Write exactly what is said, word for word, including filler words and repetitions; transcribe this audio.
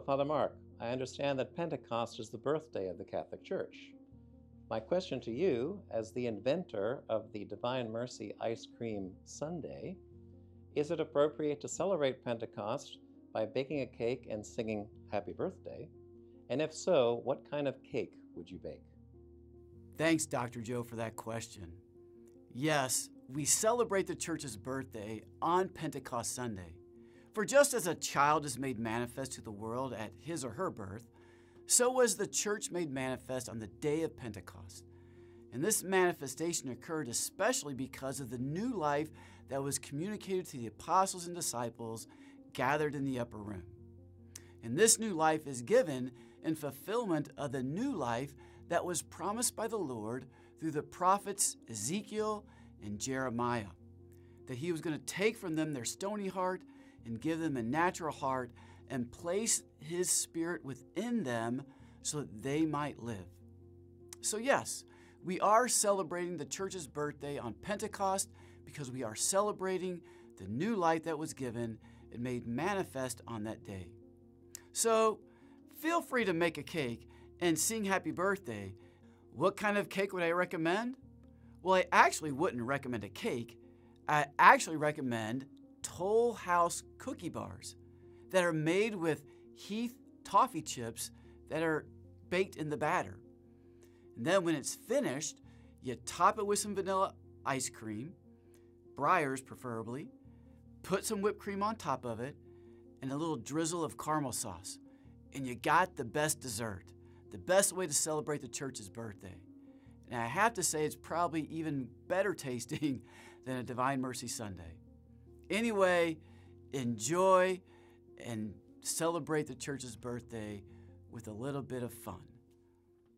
Father Mark. I understand that Pentecost is the birthday of the Catholic Church. My question to you, as the inventor of the Divine Mercy Ice Cream Sundae, is it appropriate to celebrate Pentecost by baking a cake and singing Happy Birthday? And if so, what kind of cake would you bake? Thanks, Doctor Joe, for that question. Yes, we celebrate the church's birthday on Pentecost Sunday. For just as a child is made manifest to the world at his or her birth, so was the church made manifest on the day of Pentecost. And this manifestation occurred especially because of the new life that was communicated to the apostles and disciples gathered in the upper room. And this new life is given in fulfillment of the new life that was promised by the Lord through the prophets Ezekiel and Jeremiah, that he was going to take from them their stony heart and give them a natural heart and place his spirit within them so that they might live. So yes, we are celebrating the church's birthday on Pentecost because we are celebrating the new light that was given and made manifest on that day. So feel free to make a cake and sing happy birthday. What kind of cake would I recommend? Well, I actually wouldn't recommend a cake. I actually recommend Toll House cookie bars that are made with Heath toffee chips that are baked in the batter. And then when it's finished, you top it with some vanilla ice cream, Breyers preferably, put some whipped cream on top of it, and a little drizzle of caramel sauce. And you got the best dessert, the best way to celebrate the church's birthday. And I have to say it's probably even better tasting than a Divine Mercy Sundae. Anyway, enjoy and celebrate the church's birthday with a little bit of fun.